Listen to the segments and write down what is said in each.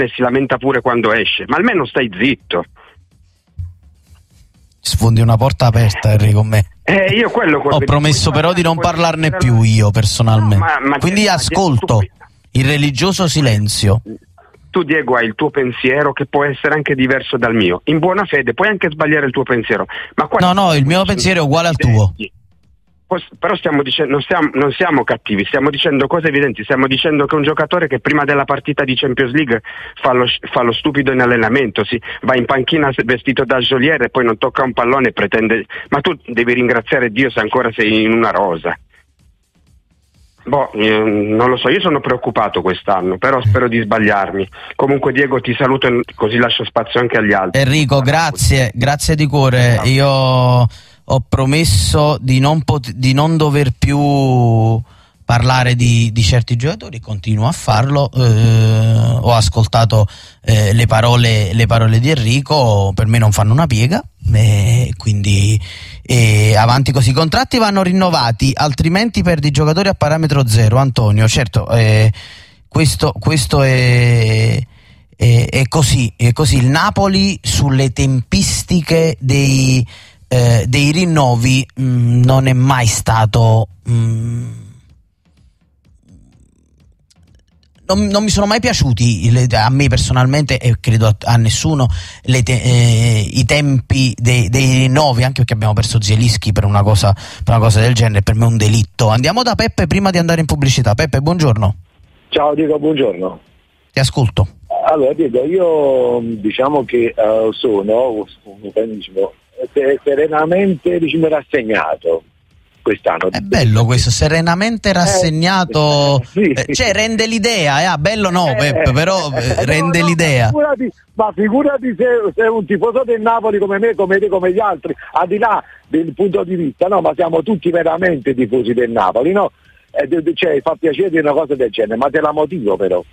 e si lamenta pure quando esce, ma almeno stai zitto. Sfondi una porta aperta, Enrico, con me. Io quello ho promesso però di non parlarne più io personalmente, no, quindi ascolto il religioso silenzio. Tu, Diego, hai il tuo pensiero che può essere anche diverso dal mio, in buona fede puoi anche sbagliare il tuo pensiero, ma no, il mio pensiero è uguale al tuo. Però stiamo dicendo, non siamo cattivi, stiamo dicendo cose evidenti, stiamo dicendo che un giocatore che prima della partita di Champions League fa lo stupido in allenamento, va in panchina vestito da Jolier e poi non tocca un pallone e pretende, ma tu devi ringraziare Dio se ancora sei in una rosa. Non lo so, io sono preoccupato quest'anno, però spero di sbagliarmi. Comunque, Diego, ti saluto così lascio spazio anche agli altri. Enrico, grazie di cuore. No. Io ho promesso di non dover più parlare di certi giocatori, continuo a farlo. Ho ascoltato le parole di Enrico, per me non fanno una piega, quindi avanti così. I contratti vanno rinnovati, altrimenti perdi giocatori a parametro zero. Antonio, certo, questo è così. Il Napoli sulle tempistiche dei rinnovi non è mai stato non mi sono mai piaciuti a me personalmente, e credo a nessuno, i tempi dei rinnovi, anche perché abbiamo perso Zielinski per una cosa del genere. Per me è un delitto. Andiamo da Peppe prima di andare in pubblicità. Peppe, buongiorno. Ciao Diego, buongiorno. Ti ascolto. Allora Diego, io diciamo che sono serenamente rassegnato quest'anno. È bello questo, serenamente rassegnato, sì. Cioè rende l'idea, bello no Peppe, però rende l'idea. Figurati se un tifoso del Napoli come me, come te, come gli altri, al di là del punto di vista, no, ma siamo tutti veramente tifosi del Napoli, no? Cioè, fa piacere dire una cosa del genere, ma te la motivo però.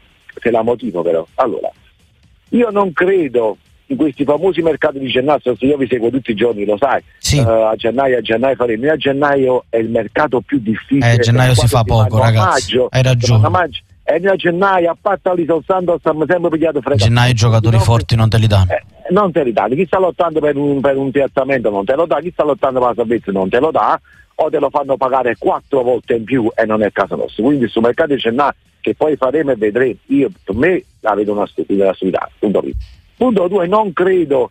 Allora, io non credo in questi famosi mercati di gennaio, se io vi seguo tutti i giorni, lo sai, sì. A gennaio faremo. Noi a gennaio è il mercato più difficile. A gennaio si fa poco, ragazzi. Maggio, hai ragione. E noi a gennaio, a parte lì soltanto, stiamo sempre pigliato freddo. A gennaio i giocatori forti non te li danno. Non te li danno. Chi sta lottando per un piazzamento non te lo dà, chi sta lottando per la salvezza non te lo dà, o te lo fanno pagare 4 volte in più, e non è il caso nostro. Quindi sul mercato di gennaio, che poi faremo e vedremo, io per me la vedo una stupidità. Punto 2, non credo,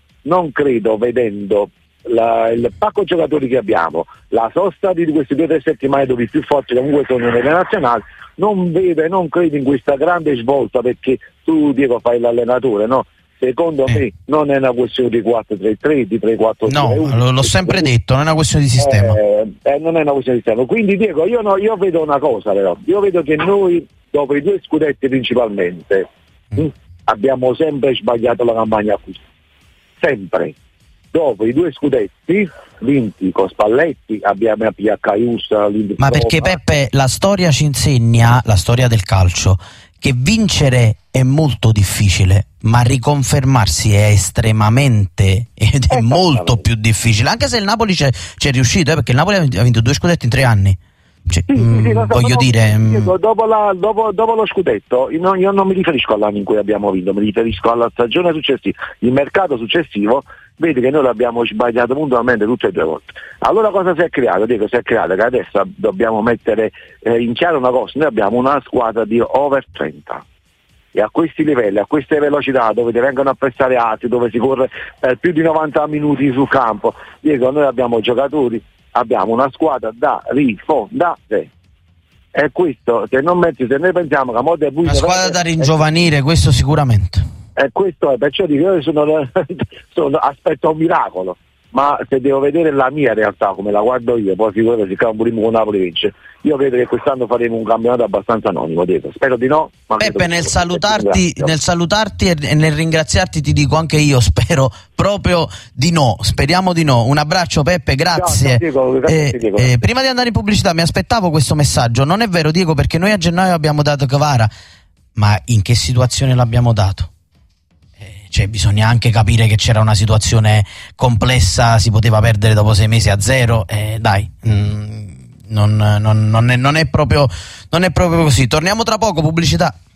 vedendo il pacco giocatori che abbiamo, la sosta di queste 2 o 3 settimane dove i più forti comunque sono nelle nazionali, non credo in questa grande svolta, perché tu, Diego, fai l'allenatore, no? Secondo me non è una questione di 4-3-3, di 3-4-3. No, l'ho sempre detto, non è una questione di sistema. Non è una questione di sistema. Quindi, Diego, io vedo una cosa però. Io vedo che noi, dopo i 2 scudetti principalmente, abbiamo sempre sbagliato la campagna acquisti. Sempre. Dopo i 2 scudetti vinti con Spalletti, abbiamo a PHIUS. Ma perché Peppe, la storia ci insegna, la storia del calcio, che vincere è molto difficile, ma riconfermarsi è estremamente ed è molto più difficile, anche se il Napoli c'è riuscito, perché il Napoli ha vinto 2 scudetti in 3 anni. Cioè, voglio dire, dopo lo scudetto, io non mi riferisco all'anno in cui abbiamo vinto, mi riferisco alla stagione successiva, il mercato successivo. Vedi che noi l'abbiamo sbagliato puntualmente tutte e 2 volte. Allora cosa si è creato? Dico, si è creato che adesso dobbiamo mettere in chiaro una cosa: noi abbiamo una squadra di over 30, e a questi livelli, a queste velocità, dove ti vengono a prestare altri, dove si corre per più di 90 minuti sul campo, dico, noi abbiamo giocatori, abbiamo una squadra da rifondare. E questo, se noi pensiamo che a modo una squadra da ringiovanire, questo sicuramente. E questo è, perciò dico, io aspetto un miracolo, ma se devo vedere la mia realtà come la guardo io, poi figurati, se Camburimo con Napoli vince, io vedo che quest'anno faremo un campionato abbastanza anonimo, Diego. Spero di no. Ma Peppe, nel salutarti e nel ringraziarti ti dico anche io, spero proprio di no, speriamo di no. Un abbraccio Peppe, grazie. Diego. Prima di andare in pubblicità mi aspettavo questo messaggio. Non è vero, Diego, perché noi a gennaio abbiamo dato Kvara, ma in che situazione l'abbiamo dato? Cioè, bisogna anche capire che c'era una situazione complessa, si poteva perdere dopo 6 mesi a 0, dai, non è proprio così. Torniamo tra poco, pubblicità.